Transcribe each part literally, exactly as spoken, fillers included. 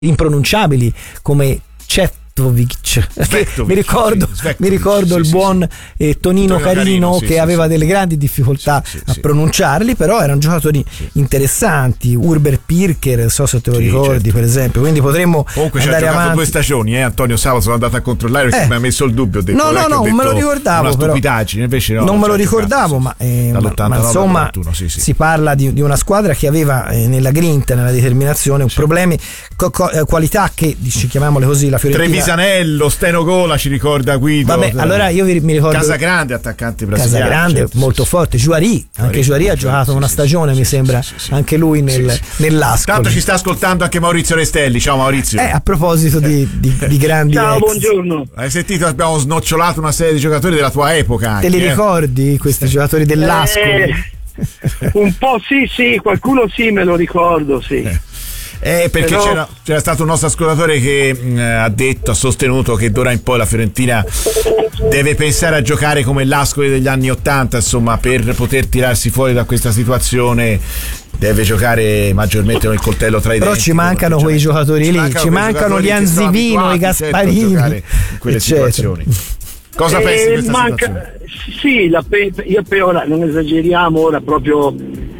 impronunciabili come Chet Svetovic, mi ricordo, sì, Svetovic, mi ricordo sì, il sì, buon sì. eh, Tonino, Tonino Carino, Carino sì, che sì, aveva sì. delle grandi difficoltà sì, sì, a sì. pronunciarli, però erano giocatori sì. interessanti. Urber Pirker, non so se te lo sì, ricordi, certo. per esempio, quindi potremmo comunque andare ci ha giocato avanti. due stagioni, eh, Antonio Sabato, sono andato a controllare perché eh. mi ha messo il dubbio, ho detto, no no no, non me lo ricordavo, una però stupidaggine, invece no, non me lo ricordavo, giocato, ma, eh, ma, ma insomma sì, sì. si parla di, di una squadra che aveva eh, nella grinta, nella determinazione, sì. problemi, co- co- qualità che, ci chiamiamole così, la Fiorentina. Trevisanello, Steno Gola ci ricorda Guido. Vabbè, allora io vi, mi ricordo Casagrande, attaccante brasiliano. Casagrande, certo, molto sì, forte. Juari, anche Juari ha giocato sì, una sì, stagione, sì, mi sì, sembra, sì, sì, anche lui nel, sì, sì. nell'Ascoli. Tanto ci sta ascoltando anche Maurizio Restelli. Ciao Maurizio. Eh, a proposito di, di, di grandi Ciao, ex. buongiorno. Hai sentito? Abbiamo snocciolato una serie di giocatori della tua epoca. Anche, Te li eh? ricordi questi giocatori dell'Ascoli? Eh, un po' sì, sì, qualcuno sì, me lo ricordo, sì. Eh. Eh, perché Però... c'era, c'era stato un nostro ascoltatore che mh, ha detto, ha sostenuto che d'ora in poi la Fiorentina deve pensare a giocare come l'Ascoli degli anni ottanta, insomma, per poter tirarsi fuori da questa situazione deve giocare maggiormente con il coltello tra i però denti. Però ci mancano quei giocatori ci lì, mancano ci mancano gli Anzivino, i Gasparini, certo, in quelle eccetera. situazioni. Cosa eh, pensi di questa manca... situazione? Sì, la pe... io per ora non esageriamo, ora proprio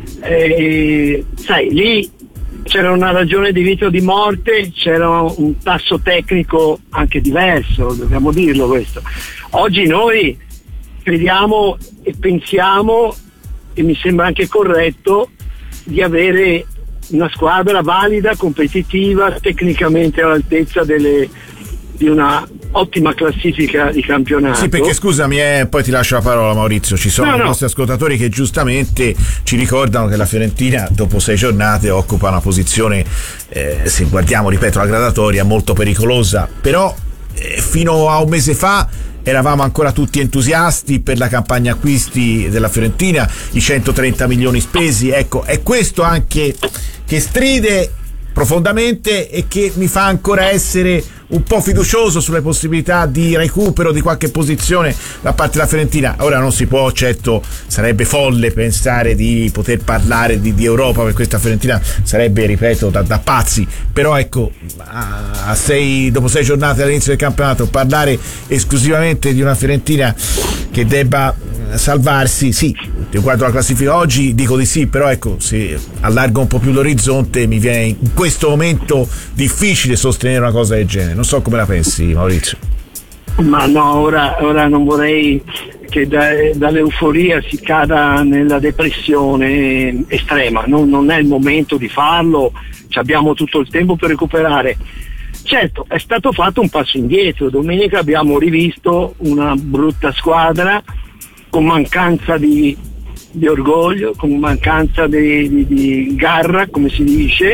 eh, sai, lì c'era una ragione di vita o di morte, c'era un tasso tecnico anche diverso, dobbiamo dirlo questo. Oggi noi crediamo e pensiamo, e mi sembra anche corretto, di avere una squadra valida, competitiva, tecnicamente all'altezza delle, di una ottima classifica di campionato. Sì, perché scusami, eh, poi ti lascio la parola Maurizio, ci sono no, i no. nostri ascoltatori che giustamente ci ricordano che la Fiorentina dopo sei giornate occupa una posizione, eh, se guardiamo, ripeto, la gradatoria, molto pericolosa, però eh, fino a un mese fa eravamo ancora tutti entusiasti per la campagna acquisti della Fiorentina, i centotrenta milioni spesi, ecco, è questo anche che stride profondamente e che mi fa ancora essere un po' fiducioso sulle possibilità di recupero di qualche posizione da parte della Fiorentina. Ora non si può, certo, sarebbe folle pensare di poter parlare di, di Europa per questa Fiorentina, sarebbe, ripeto, da, da pazzi, però ecco, a, a sei, dopo sei giornate all'inizio del campionato parlare esclusivamente di una Fiorentina che debba salvarsi, sì, riguardo la classifica oggi dico di sì, però ecco, se allargo un po' più l'orizzonte mi viene in questo momento difficile sostenere una cosa del genere. Non so come la pensi, Maurizio. Ma no, ora, ora non vorrei che da, dall'euforia si cada nella depressione estrema, non, non è il momento di farlo, abbiamo tutto il tempo per recuperare. Certo, è stato fatto un passo indietro, domenica abbiamo rivisto una brutta squadra con mancanza di, di orgoglio, con mancanza di, di, di garra, come si dice,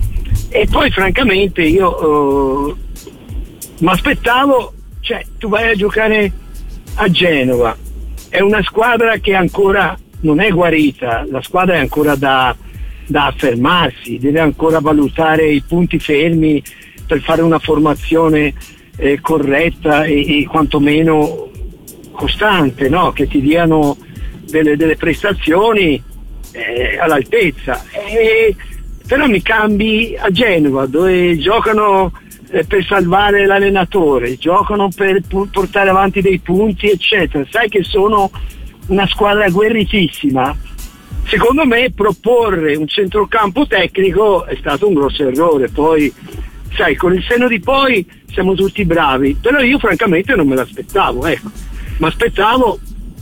e poi francamente io eh, mi aspettavo, cioè tu vai a giocare a Genova, è una squadra che ancora non è guarita, la squadra è ancora da, da affermarsi, deve ancora valutare i punti fermi per fare una formazione eh, corretta e, e quantomeno costante, no? Che ti diano delle, delle prestazioni eh, all'altezza. E, però mi cambi a Genova, dove giocano eh, per salvare l'allenatore, giocano per pu- portare avanti dei punti, eccetera. Sai che sono una squadra guerritissima. Secondo me proporre un centrocampo tecnico è stato un grosso errore. Poi, sai, con il senno di poi siamo tutti bravi, però io francamente non me l'aspettavo, ecco. Mi aspettavo,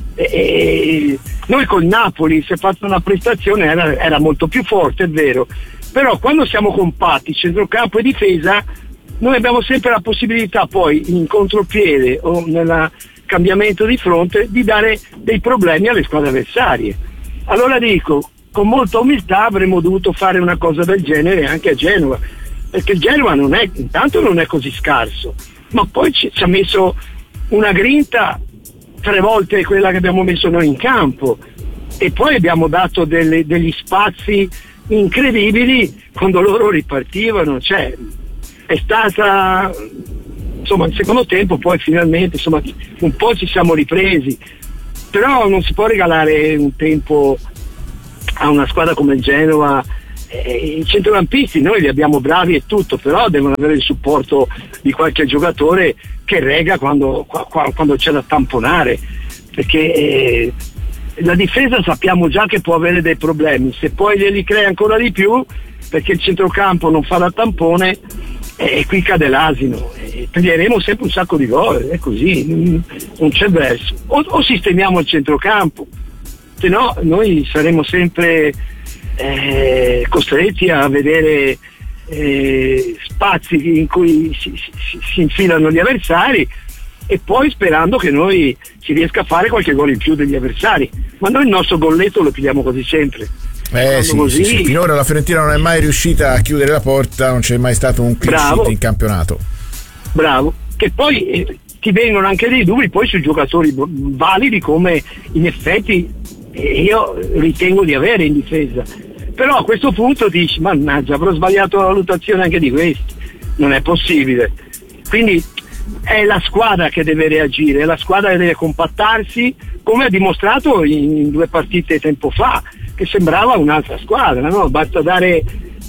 eh, noi col Napoli si è fatta una prestazione, era, era molto più forte, è vero, però quando siamo compatti, centrocampo e difesa, noi abbiamo sempre la possibilità poi in contropiede o nel cambiamento di fronte di dare dei problemi alle squadre avversarie. Allora dico, con molta umiltà avremmo dovuto fare una cosa del genere anche a Genova, perché il Genova non è, intanto non è così scarso, ma poi ci, ci ha messo una grinta tre volte quella che abbiamo messo noi in campo, e poi abbiamo dato delle, degli spazi incredibili quando loro ripartivano, cioè è stata, insomma, il secondo tempo poi finalmente, insomma, un po' ci siamo ripresi, però non si può regalare un tempo a una squadra come il Genova Eh, I centrocampisti noi li abbiamo bravi e tutto, però devono avere il supporto di qualche giocatore che rega quando, quando c'è da tamponare, perché eh, la difesa sappiamo già che può avere dei problemi, se poi glieli crea ancora di più perché il centrocampo non fa da tampone, e eh, qui cade l'asino, e prenderemo sempre un sacco di gol, è così, non, non c'è verso. O, o sistemiamo il centrocampo, se no noi saremo sempre eh, costretti a vedere eh, spazi in cui si, si, si infilano gli avversari, e poi sperando che noi si riesca a fare qualche gol in più degli avversari, ma noi il nostro golletto lo pigliamo quasi sempre. Eh sì, così... sì, sì, finora la Fiorentina non è mai riuscita a chiudere la porta, non c'è mai stato un clean sheet in campionato. Bravo, che poi eh, ti vengono anche dei dubbi poi sui giocatori validi come in effetti eh, io ritengo di avere in difesa, però a questo punto dici mannaggia, avrò sbagliato la valutazione anche di questi, non è possibile. Quindi è la squadra che deve reagire, è la squadra che deve compattarsi, come ha dimostrato in, in due partite tempo fa, che sembrava un'altra squadra, no? Basta dare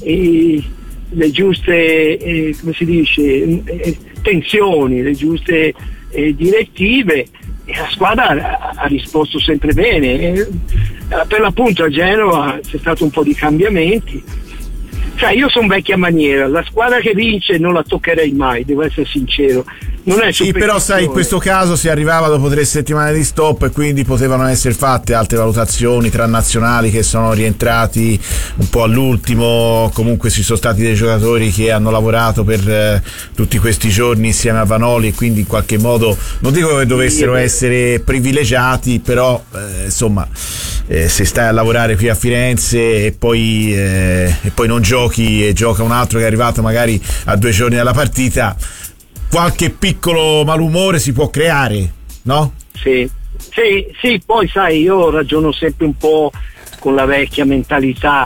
eh, le giuste eh, come si dice eh, tensioni, le giuste eh, direttive, e la squadra ha, ha risposto sempre bene. Eh, per l'appunto a Genova c'è stato un po' di cambiamenti. Cioè, io sono vecchia maniera, la squadra che vince non la toccherei mai, devo essere sincero. Non è sì, però sai, in questo caso si arrivava dopo tre settimane di stop e quindi potevano essere fatte altre valutazioni tra nazionali che sono rientrati un po' all'ultimo. Comunque ci sono stati dei giocatori che hanno lavorato per eh, tutti questi giorni insieme a Vanoli, e quindi in qualche modo non dico che dovessero sì, essere privilegiati, però eh, insomma eh, se stai a lavorare qui a Firenze e poi, eh, e poi non giochi e gioca un altro che è arrivato magari a due giorni dalla partita, qualche piccolo malumore si può creare, no? Sì, sì, sì, poi sai, io ragiono sempre un po' con la vecchia mentalità,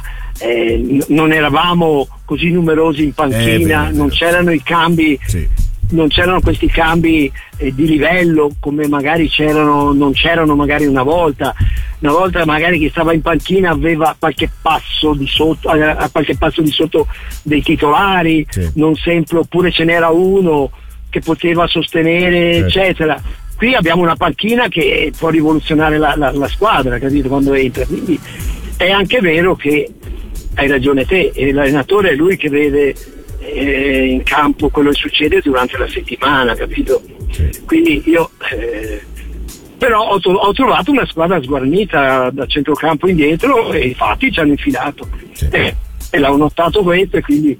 eh, non eravamo così numerosi in panchina, eh, non c'erano i cambi, sì. non c'erano questi cambi eh, di livello come magari c'erano, non c'erano magari una volta. Una volta magari chi stava in panchina aveva qualche passo di sotto, a qualche passo di sotto dei titolari, sì. non sempre, oppure ce n'era uno che poteva sostenere, certo. eccetera. Qui abbiamo una panchina che può rivoluzionare la, la, la squadra, capito, quando entra. Quindi è anche vero che hai ragione te, e l'allenatore è lui che vede eh, in campo quello che succede durante la settimana, capito? Sì. Quindi io eh, però ho, ho trovato una squadra sguarnita da centrocampo indietro, e infatti ci hanno infilato, sì. eh, e l'ho notato questo, e quindi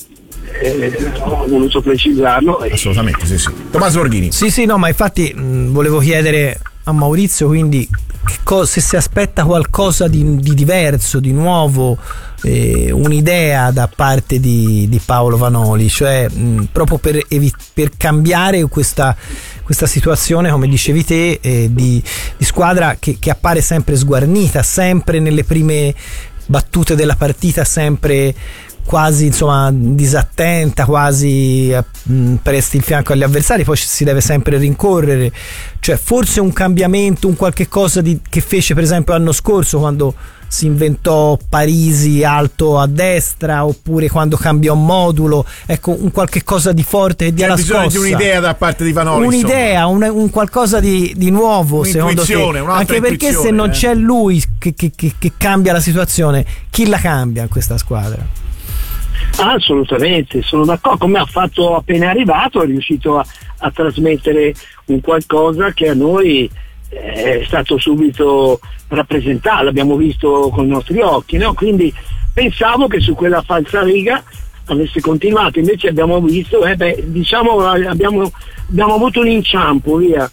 eh, ho voluto precisarlo. Assolutamente, sì, sì. Tommaso Borghini. Sì, sì, no, ma infatti mh, volevo chiedere a Maurizio quindi che co- se si aspetta qualcosa di, di diverso, di nuovo, eh, un'idea da parte di, di Paolo Vanoli, cioè mh, proprio per, evi- per cambiare questa, questa situazione, come dicevi te, eh, di, di squadra che, che appare sempre sguarnita, sempre nelle prime battute della partita, sempre quasi insomma disattenta, quasi mh, presti il fianco agli avversari, poi ci si deve sempre rincorrere. Cioè forse un cambiamento, un qualche cosa di, che fece per esempio l'anno scorso quando si inventò Parisi alto a destra, oppure quando cambiò modulo, ecco, un qualche cosa di forte che dia la scossa. C'è bisogno di un'idea da parte di Vanoli, un'idea, un, un qualcosa di, di nuovo, secondo te, anche perché se non eh. c'è lui che, che, che, che cambia la situazione, chi la cambia in questa squadra? Assolutamente, sono d'accordo. Come ha fatto appena arrivato, è riuscito a, a trasmettere un qualcosa che a noi è stato subito rappresentato, l'abbiamo visto con i nostri occhi, no? Quindi pensavo che su quella falsariga avesse continuato, invece abbiamo visto, eh beh, diciamo abbiamo, abbiamo avuto un inciampo, via,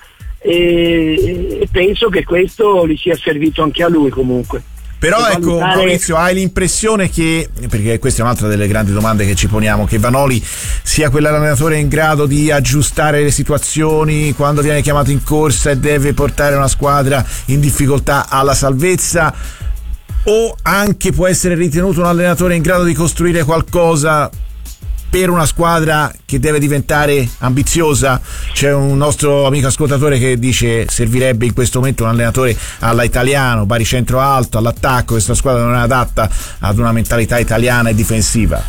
e, e penso che questo gli sia servito anche a lui comunque. Però ecco, Maurizio, hai l'impressione che, perché questa è un'altra delle grandi domande che ci poniamo, che Vanoli sia quell'allenatore in grado di aggiustare le situazioni quando viene chiamato in corsa e deve portare una squadra in difficoltà alla salvezza, o anche può essere ritenuto un allenatore in grado di costruire qualcosa per una squadra che deve diventare ambiziosa? C'è un nostro amico ascoltatore che dice servirebbe in questo momento un allenatore alla italiano, baricentro alto, all'attacco. Questa squadra non è adatta ad una mentalità italiana e difensiva.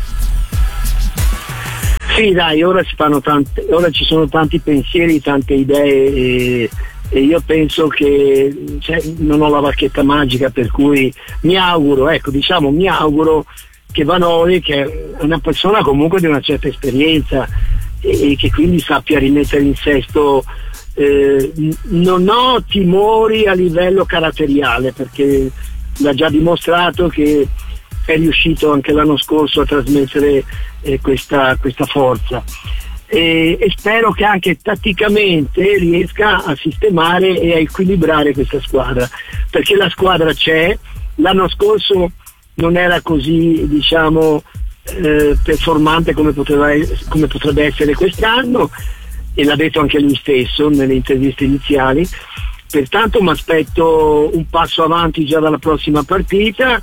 Sì, dai, ora si fanno tante, ora ci sono tanti pensieri, tante idee e, e io penso che, cioè, non ho la bacchetta magica, per cui mi auguro, ecco, diciamo, mi auguro che Vanoli, che è una persona comunque di una certa esperienza e, e che quindi sappia rimettere in sesto, eh, non ho timori a livello caratteriale, perché l'ha già dimostrato che è riuscito anche l'anno scorso a trasmettere eh, questa, questa forza e, e spero che anche tatticamente riesca a sistemare e a equilibrare questa squadra, perché la squadra c'è. L'anno scorso non era così, diciamo, eh, performante come, poteva, come potrebbe essere quest'anno, e l'ha detto anche lui stesso nelle interviste iniziali. Pertanto mi aspetto un passo avanti già dalla prossima partita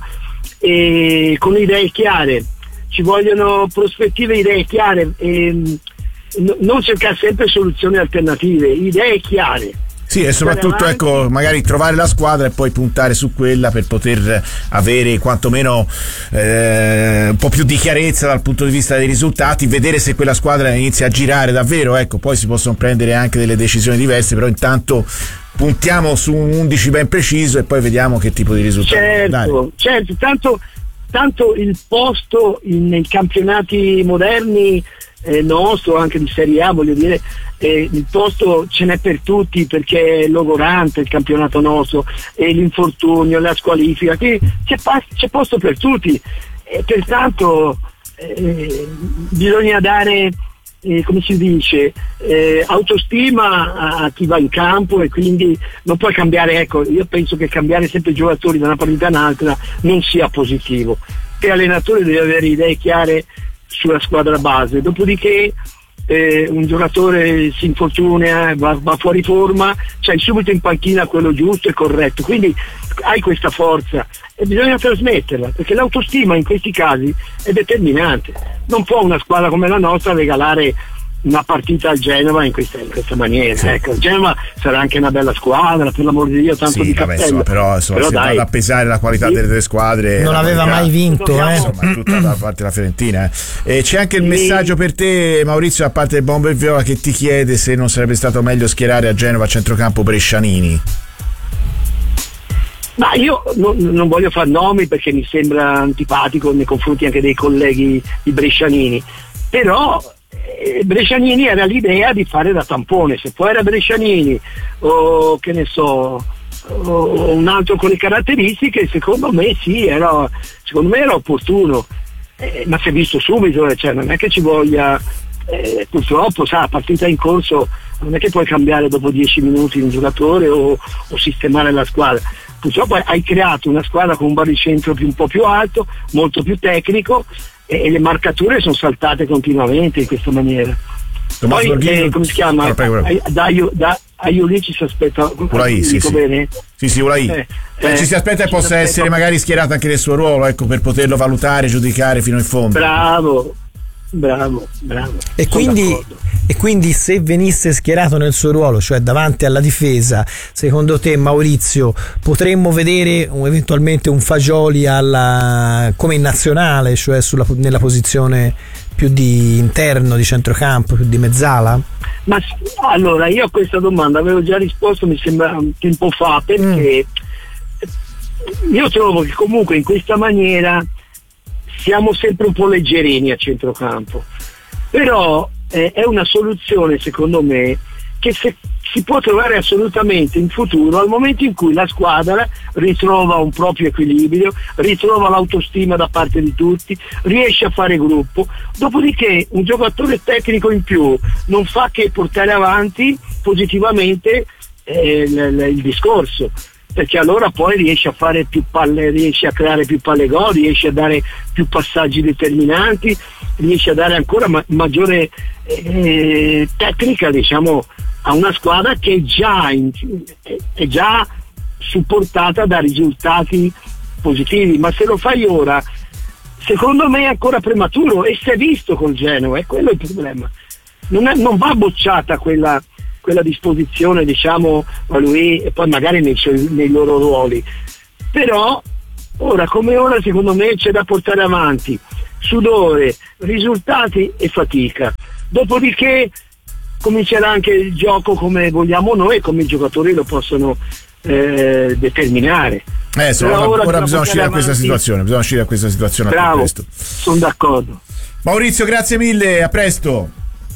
e con idee chiare. Ci vogliono prospettive, idee chiare e n- non cercare sempre soluzioni alternative, idee chiare. Sì, e soprattutto, ecco, magari trovare la squadra e poi puntare su quella per poter avere quantomeno eh, un po' più di chiarezza dal punto di vista dei risultati, vedere se quella squadra inizia a girare davvero. Ecco, poi si possono prendere anche delle decisioni diverse, però intanto puntiamo su un undici ben preciso e poi vediamo che tipo di risultati. Certo, certo, tanto, tanto il posto in, nei campionati moderni eh, nostro, anche di Serie A, voglio dire, eh, il posto ce n'è per tutti, perché è logorante il campionato nostro, e l'infortunio, la squalifica, che c'è, c'è posto per tutti, e pertanto eh, bisogna dare, Eh, come si dice, eh, autostima a, a chi va in campo, e quindi non puoi cambiare. Ecco, io penso che cambiare sempre i giocatori da una partita a un'altra non sia positivo. Che l'allenatore deve avere idee chiare sulla squadra base, dopodiché eh, un giocatore si infortuna, va, va fuori forma, c'hai subito in panchina quello giusto e corretto, quindi hai questa forza e bisogna trasmetterla, perché l'autostima in questi casi è determinante. Non può una squadra come la nostra regalare una partita al Genova in questa, in questa maniera. Sì. Ecco, il Genova sarà anche una bella squadra, per l'amor di Dio, tanto sì, di vabbè, cappello. insomma, però, insomma, però se dai, a pesare la qualità sì. delle tre squadre, non aveva qualità, mai vinto, dobbiamo, eh. insomma, tutta da parte della Fiorentina. Eh. E c'è anche il sì. messaggio per te, Maurizio, da parte del Bomber Viola, che ti chiede se non sarebbe stato meglio schierare a Genova a centrocampo Brescianini. Ma io non, non voglio far nomi perché mi sembra antipatico nei confronti anche dei colleghi di Brescianini, però eh, Brescianini era l'idea di fare da tampone. Se poi era Brescianini o che ne so, o un altro con le caratteristiche, secondo me sì, era, secondo me era opportuno, eh, ma si è visto subito, cioè non è che ci voglia, eh, purtroppo sa, partita in corso non è che puoi cambiare dopo dieci minuti un giocatore o, o sistemare la squadra. Purtroppo hai creato una squadra con un baricentro più, un po' più alto, molto più tecnico, e, e le marcature sono saltate continuamente in questa maniera. Tommaso Poi eh, come si chiama? Da, da Aiulici si aspetta Ulai, sì, sì. bene? Sì, sì, Ulai. Eh, eh, ci si aspetta che possa aspetta... essere magari schierato anche nel suo ruolo, ecco, per poterlo valutare, giudicare fino in fondo. Bravo. Bravo, bravo. E quindi, e quindi se venisse schierato nel suo ruolo, cioè davanti alla difesa, secondo te, Maurizio, potremmo vedere un, eventualmente un Fagioli alla, come in nazionale, cioè sulla, nella posizione più di interno, di centrocampo, più di mezzala? Ma allora, io a questa domanda avevo già risposto, mi sembra un tempo fa, perché mm. io trovo che comunque in questa maniera siamo sempre un po' leggerini a centrocampo, però eh, è una soluzione, secondo me, che se, si può trovare assolutamente in futuro, al momento in cui la squadra ritrova un proprio equilibrio, ritrova l'autostima da parte di tutti, riesce a fare gruppo, dopodiché un giocatore tecnico in più non fa che portare avanti positivamente eh, il, il discorso, perché allora poi riesce a fare più palle, riesce a creare più palle gol, riesce a dare più passaggi determinanti, riesce a dare ancora ma- maggiore eh, tecnica, diciamo, a una squadra che è già, in, è già supportata da risultati positivi. Ma se lo fai ora secondo me è ancora prematuro e si è visto col Genoa, è quello il problema. Non, è, non va bocciata quella, quella disposizione, diciamo, a lui e poi magari nei, suoi, nei loro ruoli, però ora come ora secondo me c'è da portare avanti sudore, risultati e fatica, dopodiché comincerà anche il gioco come vogliamo noi, come i giocatori lo possono eh, determinare. Eh, so, ora, ora, ora bisogna uscire da questa situazione, bisogna uscire da questa situazione. Bravo, sono d'accordo. Maurizio, grazie mille, a presto.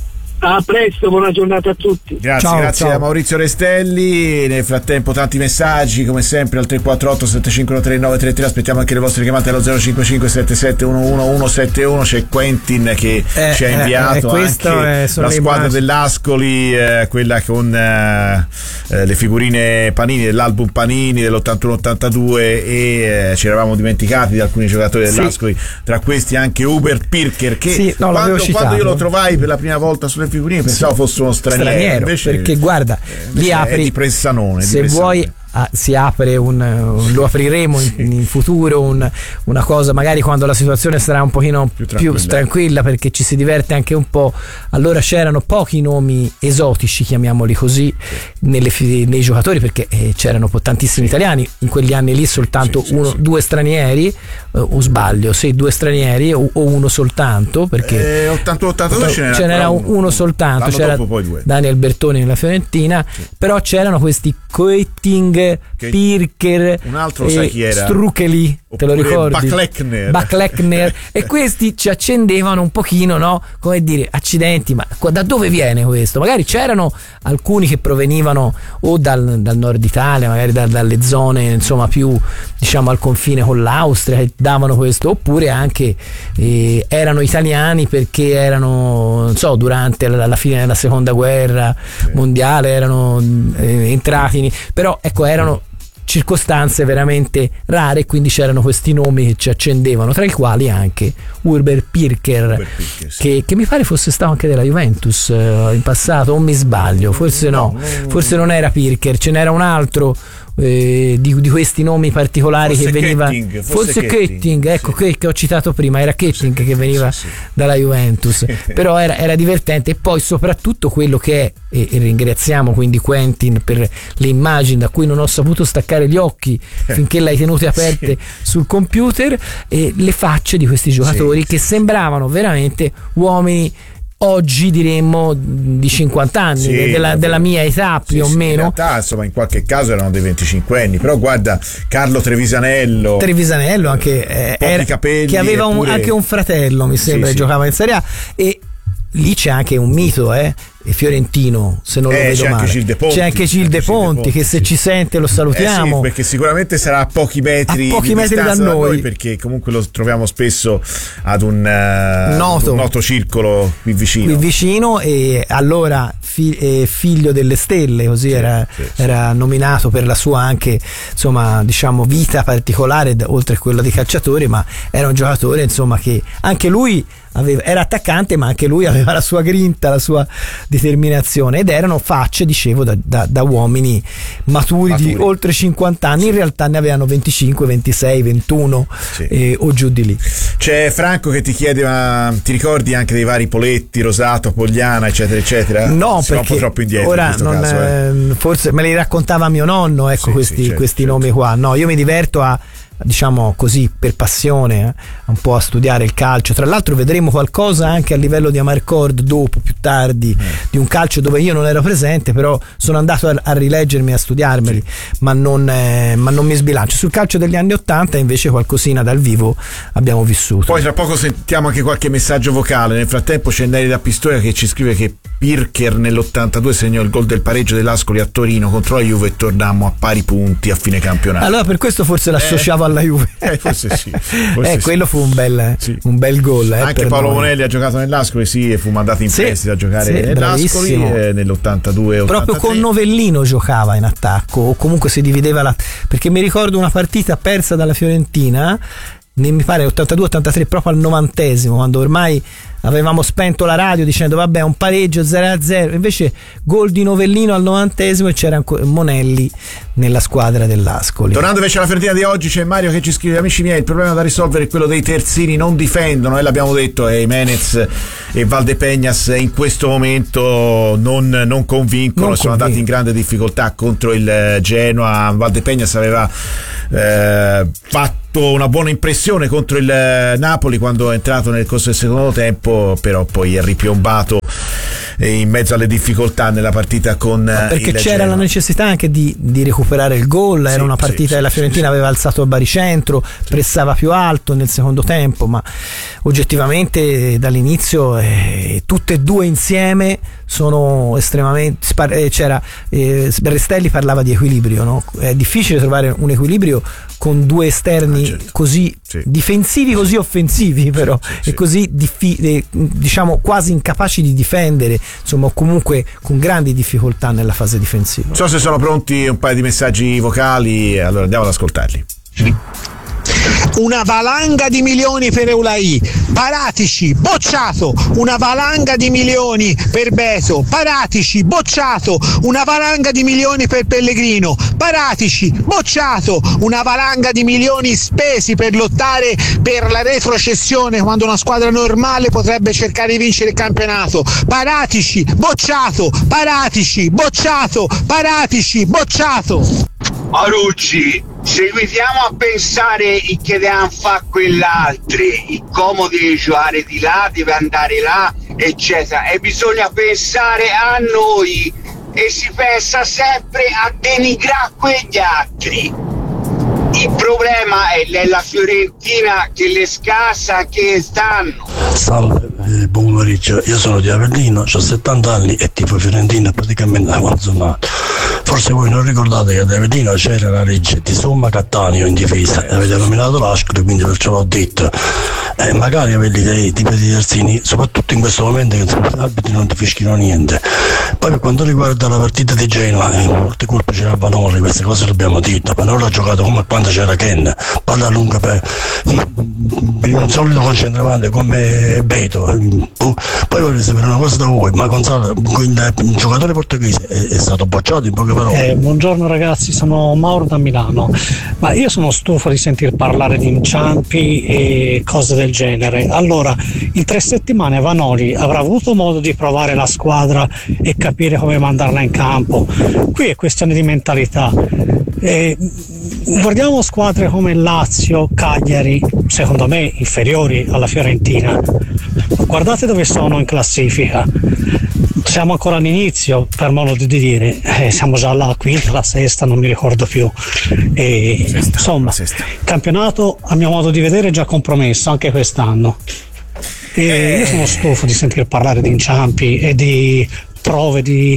A presto, buona giornata a tutti. Grazie, ciao, grazie ciao. a Maurizio Restelli. Nel frattempo tanti messaggi come sempre al tre quattro otto sette cinque uno tre nove tre tre. Aspettiamo anche le vostre chiamate allo zero cinque cinque sette sette uno uno uno sette uno. C'è Quentin che eh, ci ha inviato eh, anche è, la squadra immagini. dell'Ascoli, eh, quella con eh, eh, le figurine Panini dell'album Panini dell'ottantuno ottantadue, e eh, ci eravamo dimenticati di alcuni giocatori dell'Ascoli, sì. Tra questi anche Hubert Pirker che sì, no, quando, quando io lo trovai per la prima volta sulle figurine pensavo sì. fosse uno straniero, straniero invece, perché guarda, invece li apri, è di Pressanone, se di Pressanone. vuoi ah, si apre un, un lo apriremo in, in futuro un, una cosa magari quando la situazione sarà un pochino più tranquilla. più tranquilla, perché ci si diverte anche un po'. Allora c'erano pochi nomi esotici, chiamiamoli così, nelle, nei giocatori, perché eh, c'erano tantissimi italiani in quegli anni lì, soltanto sì, uno, sì, sì. due stranieri, eh, o sbaglio, sì, due stranieri o, o uno soltanto, perché eh, ottantuno ottantadue ce n'era, ce n'era uno, uno soltanto, l'anno c'era dopo poi due. Daniel Bertoni nella Fiorentina, sì. Però c'erano questi Koetting, che... Pirker, un altro sai chi era? Strucheli, te lo ricordi? Backlechner. Backlechner. E questi ci accendevano un pochino, no? Come dire, accidenti, ma da dove viene questo? Magari c'erano alcuni che provenivano o dal, dal nord Italia, magari da, dalle zone insomma più, diciamo, al confine con l'Austria, che davano questo, oppure anche eh, erano italiani perché erano, non so, durante la, la fine della seconda guerra sì. mondiale erano eh, entrati in, però ecco, erano circostanze veramente rare, quindi c'erano questi nomi che ci accendevano, tra i quali anche Hubert Pirker, Pirker sì. che, che mi pare fosse stato anche della Juventus uh, in passato, o mi sbaglio, forse no, no, no forse non era Pirker, ce n'era un altro eh, di, di questi nomi particolari forse che veniva Ketting, forse Ketting, ecco, sì. che, che ho citato prima, era Ketting sì, che veniva sì, sì. dalla Juventus, però era, era divertente. E poi soprattutto quello che è, e, e ringraziamo quindi Quentin per le immagini da cui non ho saputo staccare gli occhi finché l'hai tenute aperte sì. sul computer, e le facce di questi giocatori sì, che sì. sembravano veramente uomini oggi diremmo di cinquanta anni, sì, della, della mia età più sì, o meno. In realtà, insomma, in qualche caso erano dei venticinque anni, però guarda Carlo Trevisanello. Trevisanello anche eh, era, capelli, che aveva un, pure... anche un fratello, mi sembra, sì, che sì. giocava in Serie A, e lì c'è anche un mito, eh. fiorentino, se non eh, lo vedo c'è male. Anche Gilde Ponti, c'è anche Gilde Ponti, Ponti che se sì. ci sente lo salutiamo, eh sì, perché sicuramente sarà a pochi metri, a pochi di metri da noi. da noi, perché comunque lo troviamo spesso ad un, uh, noto. un noto circolo qui vicino qui vicino e allora fi- eh, figlio delle stelle, così sì, era, sì, sì. era nominato per la sua anche, insomma, diciamo, vita particolare, oltre a quella di calciatore, ma era un giocatore, insomma, che anche lui aveva, era attaccante, ma anche lui aveva la sua grinta, la sua determinazione, ed erano facce, dicevo, da, da, da uomini maturi, maturi di oltre cinquanta anni, sì. in realtà ne avevano venticinque, ventisei, ventuno sì. eh, o giù di lì. C'è Franco che ti chiede, ma ti ricordi anche dei vari Poletti, Rosato, Pogliana, eccetera eccetera? No, si perché un po' troppo indietro ora in questo non, caso, eh. forse me li raccontava mio nonno, ecco, sì, questi, sì, certo, questi certo. nomi qua. No, io mi diverto a, diciamo così, per passione, eh, un po' a studiare il calcio. Tra l'altro vedremo qualcosa anche a livello di Amarcord dopo, più tardi, eh. di un calcio dove io non ero presente, però sono andato a, a rileggermi, a studiarmeli, sì. ma, non, eh, ma non mi sbilancio. Sul calcio degli anni Ottanta invece qualcosina dal vivo abbiamo vissuto. Poi tra poco sentiamo anche qualche messaggio vocale. Nel frattempo c'è Neri da Pistoia che ci scrive che Pirker nell'ottantadue segnò il gol del pareggio dell'Ascoli a Torino contro la Juve e tornammo a pari punti a fine campionato. Allora per questo forse l'associavo eh. alla Juve. Eh, forse sì. Forse eh, sì. quello fu un bel, sì. un bel gol. Eh, Anche Paolo noi. Monelli ha giocato nell'Ascoli, sì, e fu mandato in sì, prestito a giocare sì, nell'Ascoli eh, nell'ottantadue ottantatré. Proprio con Novellino giocava in attacco, o comunque si divideva la... perché mi ricordo una partita persa dalla Fiorentina, mi pare ottantadue ottantatré, proprio al novantesimo, quando ormai avevamo spento la radio dicendo vabbè un pareggio zero a zero, invece gol di Novellino al novantesimo e c'era ancora Monelli nella squadra dell'Ascoli. Tornando invece alla Fiorentina di oggi, c'è Mario che ci scrive: amici miei, il problema da risolvere è quello dei terzini, non difendono, e l'abbiamo detto, e Jimenez e Valdepeñas in questo momento non, non convincono, non sono andati in grande difficoltà contro il Genoa. Valdepeñas aveva eh, fatto una buona impressione contro il Napoli quando è entrato nel corso del secondo tempo, però poi è ripiombato in mezzo alle difficoltà nella partita con no, perché il c'era Genoa. La necessità anche di, di recuperare il gol, era sì, una partita sì, che la Fiorentina sì, aveva alzato il baricentro, sì, pressava più alto nel secondo tempo, ma oggettivamente dall'inizio eh, tutte e due insieme sono estremamente spar- eh, c'era eh, Restelli parlava di equilibrio, no? È difficile trovare un equilibrio con due esterni ah, certo, così sì, difensivi, così offensivi, però sì, sì, e così diffi- eh, diciamo quasi incapaci di difendere, insomma, o comunque con grandi difficoltà nella fase difensiva. Non so se sono pronti un paio di messaggi vocali, allora andiamo ad ascoltarli. Una valanga di milioni per Eulai, Paratici bocciato, una valanga di milioni per Beto, Paratici bocciato, una valanga di milioni per Pellegrino, Paratici bocciato, una valanga di milioni spesi per lottare per la retrocessione quando una squadra normale potrebbe cercare di vincere il campionato, Paratici bocciato, Paratici bocciato, Paratici bocciato. Marucci, seguitiamo a pensare che devono fare quell'altri, il comodo di giocare di là, deve andare là, eccetera, e bisogna pensare a noi, e si pensa sempre a denigrare quegli altri. Il problema è la Fiorentina che le scassa, che stanno. Salve, eh, buon pomeriggio, io sono di Avellino, ho settanta anni e tipo Fiorentina praticamente da quando sono nato. Forse voi non ricordate che ad Avellino c'era la legge di Somma Cattaneo in difesa e avete nominato l'Ascoli, quindi perciò l'ho detto. Eh, magari avete dei tipi di terzini, soprattutto in questo momento che gli arbitri non ti fischino niente. Poi per quanto riguarda la partita di Genoa, eh, molte colpe c'era Vanoli, queste cose l'abbiamo detto, ma non l'ha giocato come quando c'era Ken, palla lunga per, per un solido concentramento come Beto. Poi voglio sapere una cosa da voi, ma Gonzalo, il, il giocatore portoghese è, è stato bocciato in poche parole? Eh, buongiorno ragazzi, sono Mauro da Milano, ma io sono stufo di sentir parlare di inciampi e cose del genere. Allora, in tre settimane Vanoli avrà avuto modo di provare la squadra e capire come mandarla in campo. Qui è questione di mentalità. Eh, guardiamo squadre come Lazio, Cagliari, secondo me inferiori alla Fiorentina. Guardate dove sono in classifica. Siamo ancora all'inizio, per modo di dire, eh, siamo già alla quinta, la sesta, non mi ricordo più. E, sesta, insomma, il campionato, a mio modo di vedere, è già compromesso anche quest'anno. E eh. Io sono stufo di sentir parlare di inciampi e di prove di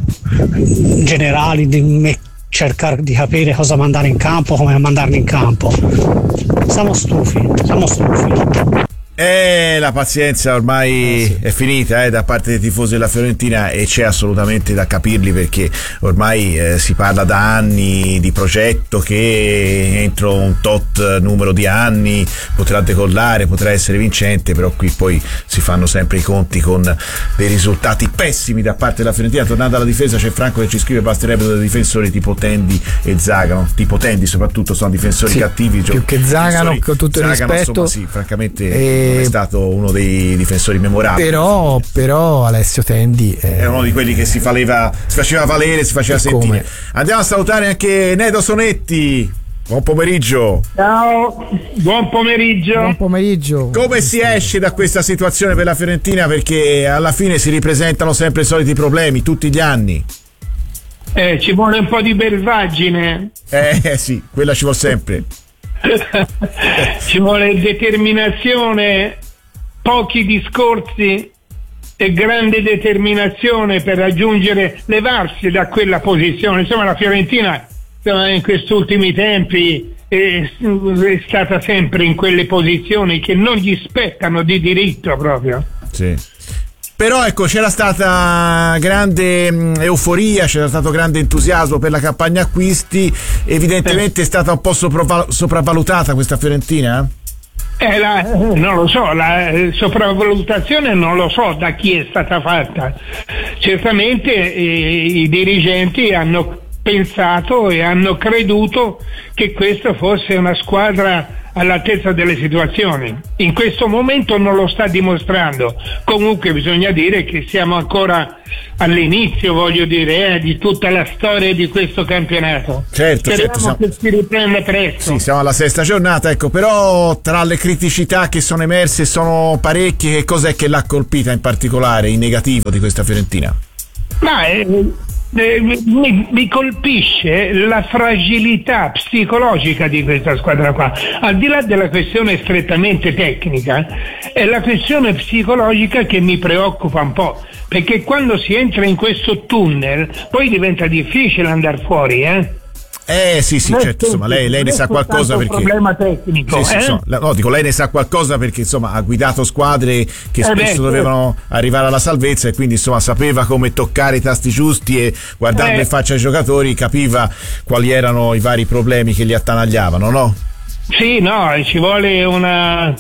generali, di me- cercare di capire cosa mandare in campo, come mandarli in campo. Siamo stufi, siamo stufi. Eh, la pazienza ormai eh, sì. è finita eh, da parte dei tifosi della Fiorentina, e c'è assolutamente da capirli, perché ormai eh, si parla da anni di progetto che entro un tot numero di anni potrà decollare, potrà essere vincente, però qui poi si fanno sempre i conti con dei risultati pessimi da parte della Fiorentina. Tornando alla difesa, c'è Franco che ci scrive: basterebbero dei difensori tipo Tendi e Zagano, tipo Tendi soprattutto, sono difensori sì, cattivi, più che Zagano, con tutto il Zagano, rispetto, insomma, sì, francamente e... non è stato uno dei difensori memorabili. Però, però Alessio Tendi è... è uno di quelli che si, valeva, si faceva valere, si faceva sentire. Come? Andiamo a salutare anche Nedo Sonetti. Buon pomeriggio. Ciao, buon pomeriggio. Buon pomeriggio. Come si esce da questa situazione per la Fiorentina? Perché alla fine si ripresentano sempre i soliti problemi, tutti gli anni. Eh, ci vuole un po' di belvaggine. Eh sì, quella ci vuole sempre. Ci vuole determinazione, pochi discorsi e grande determinazione per raggiungere, levarsi da quella posizione. Insomma, la Fiorentina in questi ultimi tempi è, è stata sempre in quelle posizioni che non gli spettano di diritto proprio. Sì. Però ecco, c'era stata grande mh, euforia, c'era stato grande entusiasmo per la campagna acquisti, evidentemente eh. è stata un po' sopravval- sopravvalutata questa Fiorentina? Eh, la, non lo so, la sopravvalutazione non lo so da chi è stata fatta. Certamente eh, i dirigenti hanno pensato e hanno creduto che questa fosse una squadra all'altezza delle situazioni. In questo momento non lo sta dimostrando. Comunque bisogna dire che siamo ancora all'inizio, voglio dire, eh, di tutta la storia di questo campionato. Certo, Speriamo certo, che si riprenda presto. Sì, siamo alla sesta giornata, ecco, però tra le criticità che sono emerse sono parecchie. Che cos'è che l'ha colpita in particolare, in negativo, di questa Fiorentina? Ma eh, eh, mi, mi colpisce la fragilità psicologica di questa squadra qua. Al di là della questione strettamente tecnica, è la questione psicologica che mi preoccupa un po', perché quando si entra in questo tunnel poi diventa difficile andare fuori, eh? Eh sì sì, certo, insomma, lei, lei ne sa qualcosa perché... un problema tecnico, sì, sì, eh? insomma, no, dico, lei ne sa qualcosa perché insomma ha guidato squadre che Eh spesso beh, dovevano arrivare alla salvezza, e quindi insomma sapeva come toccare i tasti giusti, e guardando Eh. in faccia ai giocatori capiva quali erano i vari problemi che li attanagliavano, no? Sì, no, ci vuole una,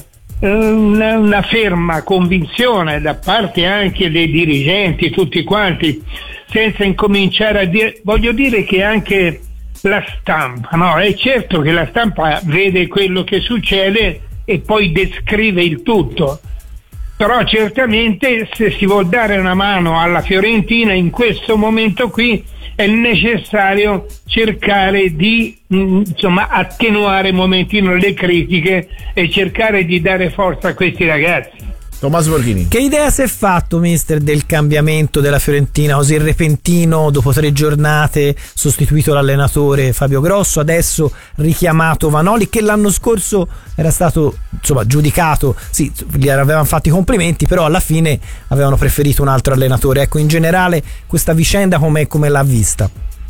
una, una ferma convinzione da parte anche dei dirigenti, tutti quanti, senza incominciare a dire, voglio dire che anche la stampa, no? È certo che la stampa vede quello che succede e poi descrive il tutto, però certamente se si vuol dare una mano alla Fiorentina in questo momento qui è necessario cercare di mh, insomma attenuare un momentino le critiche e cercare di dare forza a questi ragazzi. Tommaso Borghini. Che idea si è fatto, mister, del cambiamento della Fiorentina così repentino, dopo tre giornate, sostituito l'allenatore Fabio Grosso, adesso richiamato Vanoli, che l'anno scorso era stato insomma giudicato, sì, gli avevano fatto i complimenti, però alla fine avevano preferito un altro allenatore. Ecco, in generale questa vicenda come, come l'ha vista?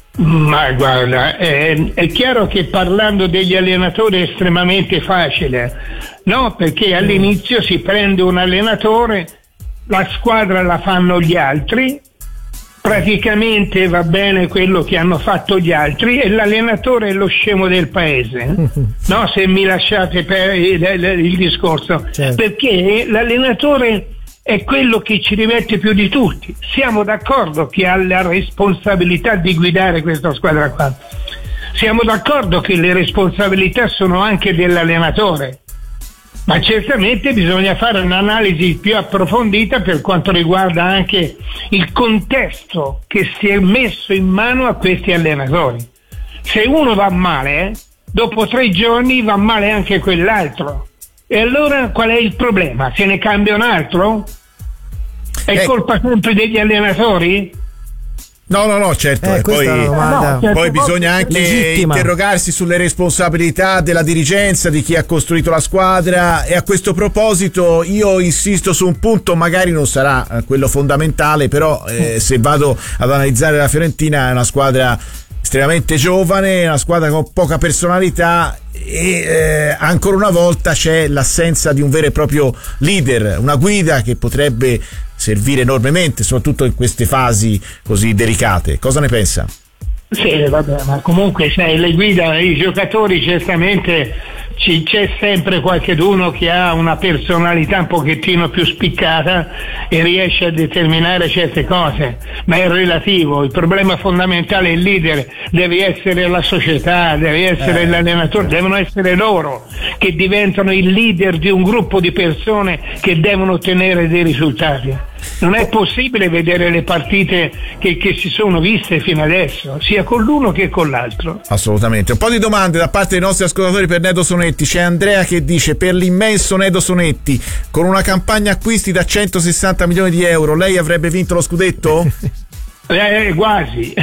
Ma guarda, è, è chiaro che parlando degli allenatori è estremamente facile, no? Perché all'inizio si prende un allenatore, la squadra la fanno gli altri, praticamente va bene quello che hanno fatto gli altri e l'allenatore è lo scemo del paese, no? Se mi lasciate per il, il, il discorso, certo. Perché l'allenatore è quello che ci rimette più di tutti. Siamo d'accordo che ha la responsabilità di guidare questa squadra qua, siamo d'accordo che le responsabilità sono anche dell'allenatore, ma certamente bisogna fare un'analisi più approfondita per quanto riguarda anche il contesto che si è messo in mano a questi allenatori. Se uno va male, dopo tre giorni va male anche quell'altro. E allora qual è il problema? Se ne cambia un altro? È Eh. colpa sempre degli allenatori? No, no, no, certo, Eh, e questa poi, è una domanda. No, certo. poi bisogna anche Legittima. interrogarsi sulle responsabilità della dirigenza, di chi ha costruito la squadra. E a questo proposito io insisto su un punto, magari non sarà eh, quello fondamentale, però eh, se vado ad analizzare la Fiorentina, è una squadra estremamente giovane, una squadra con poca personalità, e eh, ancora una volta c'è l'assenza di un vero e proprio leader, una guida che potrebbe servire enormemente, soprattutto in queste fasi così delicate. Cosa ne pensa? Sì, vabbè, ma comunque sai, le guida, i giocatori certamente ci, c'è sempre qualcheduno che ha una personalità un pochettino più spiccata e riesce a determinare certe cose, ma è relativo. Il problema fondamentale è il leader, deve essere la società, deve essere Eh. l'allenatore, devono essere loro che diventano il leader di un gruppo di persone che devono ottenere dei risultati. Non è possibile vedere le partite che, che si sono viste fino adesso, sia con l'uno che con l'altro. Assolutamente. Un po' di domande da parte dei nostri ascoltatori per Nedo Sonetti. C'è Andrea che dice: per l'immenso Nedo Sonetti, con una campagna acquisti da centosessanta milioni di euro, lei avrebbe vinto lo scudetto? Eh, quasi.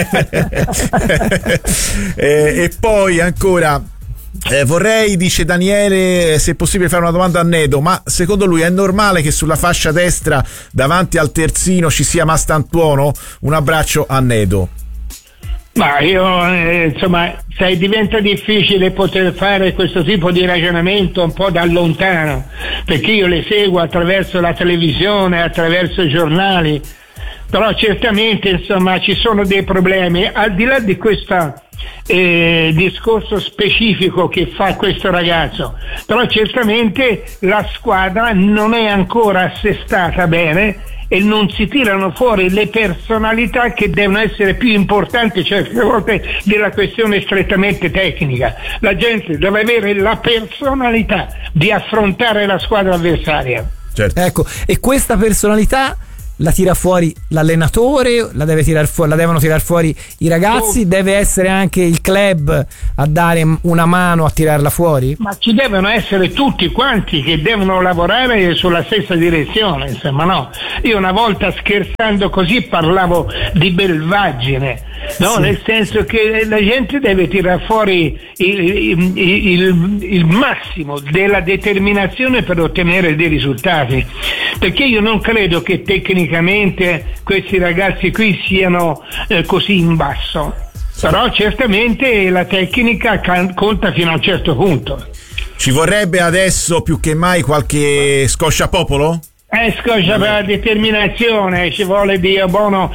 e, e poi ancora eh, vorrei, dice Daniele, se è possibile fare una domanda a Nedo, ma secondo lui è normale che sulla fascia destra davanti al terzino ci sia Mastantuono? Un abbraccio a Nedo. Ma io eh, insomma, sai, diventa difficile poter fare questo tipo di ragionamento un po' da lontano, perché io le seguo attraverso la televisione, attraverso i giornali, però certamente insomma ci sono dei problemi al di là di questo eh, discorso specifico che fa questo ragazzo, però certamente la squadra non è ancora assestata bene e non si tirano fuori le personalità che devono essere più importanti certe volte della questione strettamente tecnica. La gente deve avere la personalità di affrontare la squadra avversaria. Certo. Ecco, e questa personalità la tira fuori l'allenatore, la deve tirar fuori, la devono tirar fuori i ragazzi, oh. deve essere anche il club a dare una mano a tirarla fuori? Ma ci devono essere tutti quanti che devono lavorare sulla stessa direzione, insomma, no? Io una volta scherzando così parlavo di belvaggine, no? Sì. Nel senso che la gente deve tirar fuori il, il, il, il massimo della determinazione per ottenere dei risultati, perché io non credo che tecnicamente questi ragazzi qui siano eh, così in basso, però certamente la tecnica can- conta fino a un certo punto. Ci vorrebbe adesso più che mai qualche scosciapopolo? Eh, scoscia per la determinazione, ci vuole Dio buono,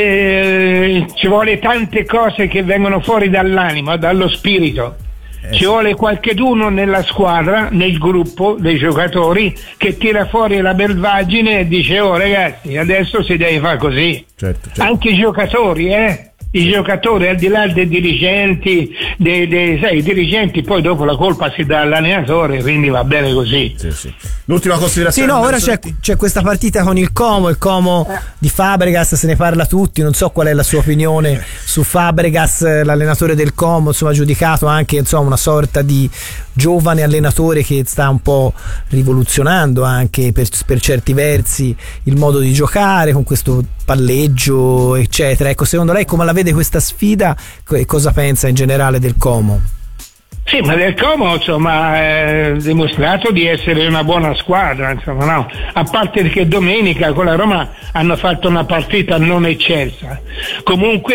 eh, ci vuole tante cose che vengono fuori dall'anima, dallo spirito. Ci vuole qualcheduno nella squadra, nel gruppo dei giocatori che tira fuori la belvagine e dice: oh ragazzi, adesso si deve fare così. Certo, certo. Anche i giocatori, eh? I giocatori, al di là dei dirigenti, dei, dei, sai, i dirigenti poi dopo la colpa si dà all'allenatore, quindi va bene così. Sì, sì. L'ultima considerazione. Sì, no, ora c'è, c'è questa partita con il Como, il Como eh. di Fabregas, se ne parla tutti, non so qual è la sua opinione su Fabregas, l'allenatore del Como, insomma giudicato anche insomma una sorta di giovane allenatore che sta un po' rivoluzionando anche per, per certi versi il modo di giocare con questo palleggio eccetera. Ecco, secondo lei come la vede questa sfida e cosa pensa in generale del Como? Sì, ma del Como insomma ha dimostrato di essere una buona squadra, insomma, no? A parte che domenica con la Roma hanno fatto una partita non eccelsa, comunque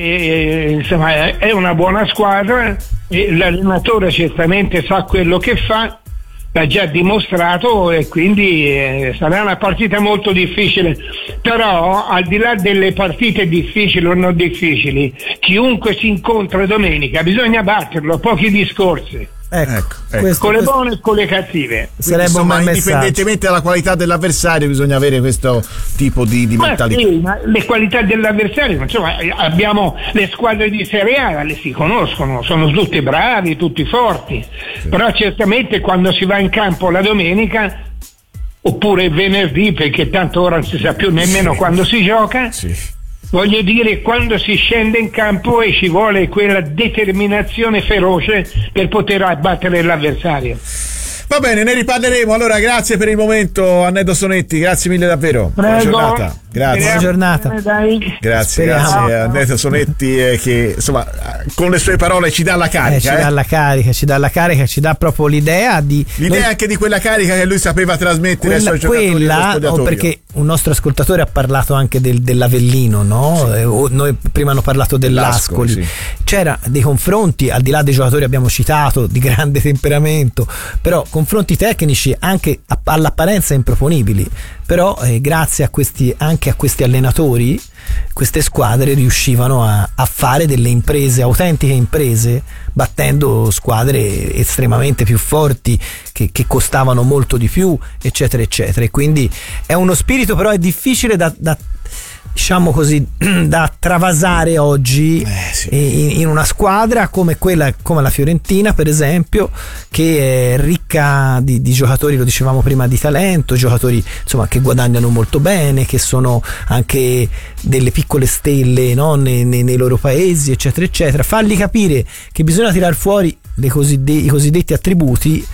eh, insomma è una buona squadra e l'allenatore certamente sa quello che fa, l'ha già dimostrato e quindi eh, sarà una partita molto difficile, però al di là delle partite difficili o non difficili, chiunque si incontra domenica bisogna batterlo, pochi discorsi. Ecco, ecco, ecco. Questo, con le buone e con le cattive. Quindi, insomma, indipendentemente dalla qualità dell'avversario bisogna avere questo tipo di, di mentalità. Sì, ma le qualità dell'avversario, insomma, abbiamo le squadre di Serie A, le si conoscono, sono tutti bravi, tutti forti, sì. Però certamente quando si va in campo la domenica oppure venerdì, perché tanto ora non si sa più nemmeno sì. quando si gioca, sì. Voglio dire, quando si scende in campo e ci vuole quella determinazione feroce per poter abbattere l'avversario. Va bene, ne riparleremo. Allora, grazie per il momento, Annetto Sonetti, grazie mille davvero. Prego. Buona giornata. Grazie. Buona giornata. Grazie, grazie a Annetto Sonetti eh, che insomma con le sue parole ci dà la carica. Eh, ci eh. dà la carica, ci dà la carica, ci dà proprio l'idea di. L'idea noi... anche di quella carica che lui sapeva trasmettere quella, ai suoi giocatori. Quella, oh, perché un nostro ascoltatore ha parlato anche del, dell'Avellino, no? Sì. Eh, noi prima hanno parlato dell'Ascoli. Sì. C'era dei confronti, al di là dei giocatori abbiamo citato, di grande temperamento, però confronti tecnici anche all'apparenza improponibili. Però eh, grazie a questi, anche a questi allenatori, queste squadre riuscivano a, a fare delle imprese, autentiche imprese, battendo squadre estremamente più forti che, che costavano molto di più, eccetera eccetera. E quindi è uno spirito, però è difficile da, da diciamo così, da travasare oggi eh, sì. in, in una squadra come quella, come la Fiorentina per esempio, che è ricca di, di giocatori, lo dicevamo prima, di talento, giocatori insomma che guadagnano molto bene, che sono anche delle piccole stelle, no? nei, nei, nei loro paesi, eccetera eccetera. Fargli capire che bisogna tirar fuori le coside- i cosiddetti attributi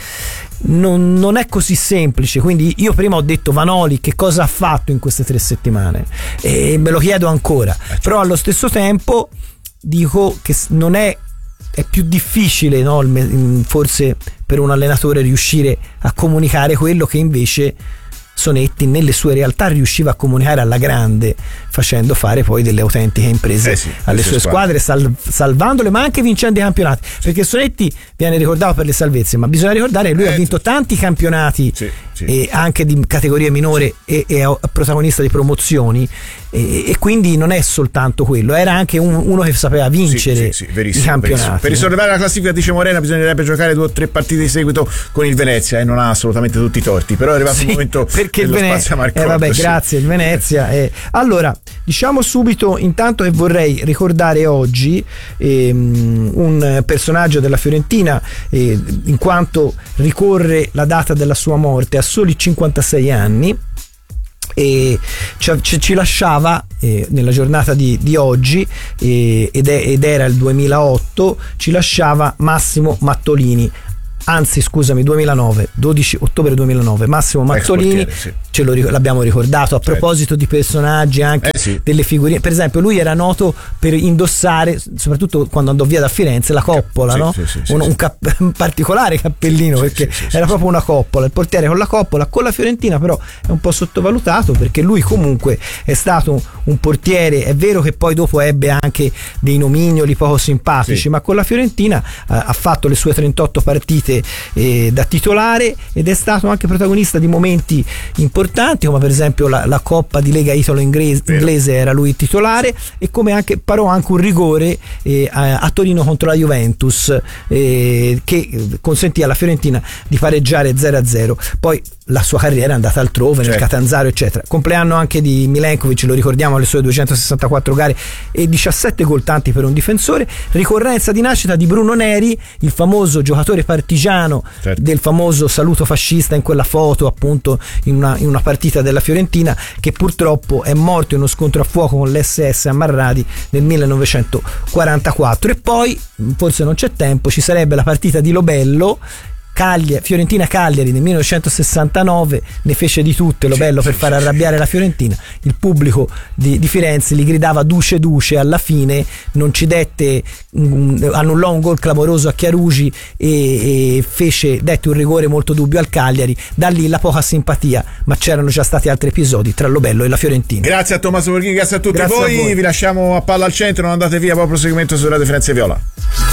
Non, non è così semplice. Quindi io prima ho detto Vanoli che cosa ha fatto in queste tre settimane e me lo chiedo ancora, però allo stesso tempo dico che non è è più difficile, no? Forse per un allenatore riuscire a comunicare quello che invece Sonetti nelle sue realtà riusciva a comunicare alla grande, facendo fare poi delle autentiche imprese eh sì, alle sue squadre, sal- salvandole ma anche vincendo i campionati, perché Sonetti viene ricordato per le salvezze, ma bisogna ricordare che lui eh, ha vinto tanti campionati sì, sì. sì. E anche di categoria minore e, e protagonista di promozioni, e, e quindi non è soltanto quello, era anche un, uno che sapeva vincere sì, sì, sì, i campionati. Per risollevare la classifica, dice Morena, bisognerebbe giocare due o tre partite di seguito con il Venezia, e non ha assolutamente tutti i torti, però è arrivato sì, il momento perché dello il Vene- spazio a Marco eh, vabbè, sì. grazie il Venezia. eh. Allora, diciamo subito intanto che vorrei ricordare oggi ehm, un personaggio della Fiorentina, eh, in quanto ricorre la data della sua morte a soli cinquantasei anni, e ci, ci lasciava eh, nella giornata di, di oggi, eh, ed, è, ed era il duemilaotto, ci lasciava Massimo Mattolini. Anzi, scusami, duemilanove, dodici ottobre duemilanove, Massimo Mattolini, sì. ce lo, l'abbiamo ricordato. A certo. proposito di personaggi, anche eh sì. delle figurine, per esempio lui era noto per indossare, soprattutto quando andò via da Firenze, la coppola, sì, no? sì, sì, un, sì. un, cap- un particolare cappellino, sì, perché sì, sì, era sì, proprio una coppola, il portiere con la coppola. Con la Fiorentina però è un po' sottovalutato, perché lui comunque è stato un portiere, è vero che poi dopo ebbe anche dei nomignoli poco simpatici, sì. ma con la Fiorentina eh, ha fatto le sue trentotto partite eh, da titolare, ed è stato anche protagonista di momenti importanti, come per esempio la, la Coppa di Lega Italo inglese, inglese era lui titolare, e come anche parò anche un rigore eh, a, a Torino contro la Juventus, eh, che consentì alla Fiorentina di pareggiare zero a zero. Poi la sua carriera è andata altrove, certo. nel Catanzaro eccetera. Compleanno anche di Milenkovic, lo ricordiamo, alle sue duecentosessantaquattro gare e diciassette gol tanti per un difensore. Ricorrenza di nascita di Bruno Neri, il famoso giocatore partigiano, certo. del famoso saluto fascista in quella foto, appunto in una, in una partita della Fiorentina, che purtroppo è morto in uno scontro a fuoco con l'esse esse a Marradi nel millenovecentoquarantaquattro. E poi, forse non c'è tempo, ci sarebbe la partita di Lobello, Cagliari, Fiorentina-Cagliari nel millenovecentosessantanove, ne fece di tutte Lobello per far arrabbiare la Fiorentina. Il pubblico di, di Firenze gli gridava duce duce, alla fine non ci dette, um, annullò un gol clamoroso a Chiarugi e, e fece, dette un rigore molto dubbio al Cagliari. Da lì la poca simpatia, ma c'erano già stati altri episodi tra Lobello e la Fiorentina. Grazie a Tommaso Borghini, grazie a tutti grazie voi. a voi. Vi lasciamo a Palla al Centro, non andate via, poi proseguimento su Radio Firenze Viola.